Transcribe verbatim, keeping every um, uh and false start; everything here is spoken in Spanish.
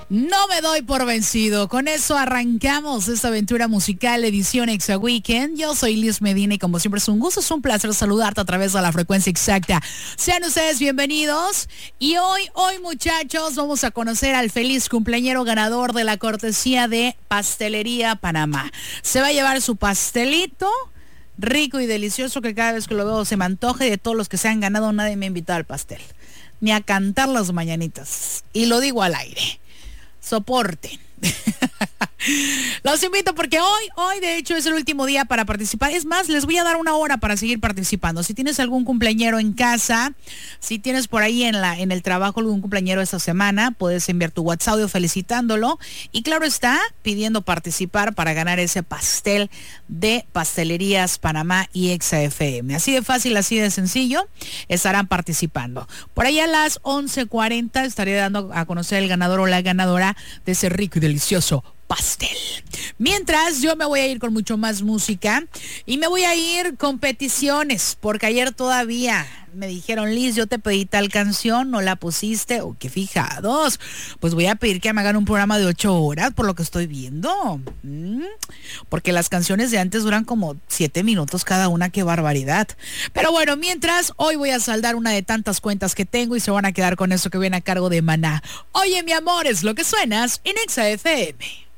No me doy por vencido. Con eso arrancamos esta aventura musical edición Exa Weekend. Yo soy Liz Medina y como siempre es un gusto, es un placer saludarte a través de la frecuencia exacta. Sean ustedes bienvenidos. Y hoy, hoy muchachos, vamos a conocer al feliz cumpleañero ganador de la cortesía de Pastelería Panamá. Se va a llevar su pastelito rico y delicioso que cada vez que lo veo se me antoja, y de todos los que se han ganado nadie me ha invitado al pastel, ni a cantar las mañanitas. Y lo digo al aire. Soporten. Los invito porque hoy, hoy de hecho es el último día para participar. Es más, les voy a dar una hora para seguir participando. Si tienes algún cumpleañero en casa, si tienes por ahí en la en el trabajo algún cumpleañero esta semana, puedes enviar tu WhatsApp audio felicitándolo. Y claro está, pidiendo participar para ganar ese pastel de Pastelerías Panamá y Exa F M. Así de fácil, así de sencillo, estarán participando. Por ahí a las once cuarenta estaré dando a conocer el ganador o la ganadora de ese rico y delicioso pastel. Mientras, yo me voy a ir con mucho más música y me voy a ir con peticiones, porque ayer todavía me dijeron, Liz, yo te pedí tal canción, no la pusiste. Oh, qué fijados. Pues voy a pedir que me hagan un programa de ocho horas, por lo que estoy viendo. ¿Mm? Porque las canciones de antes duran como siete minutos cada una, qué barbaridad. Pero bueno, mientras, hoy voy a saldar una de tantas cuentas que tengo y se van a quedar con eso que viene a cargo de Maná. Oye, mi amor, es lo que suenas en Exa F M.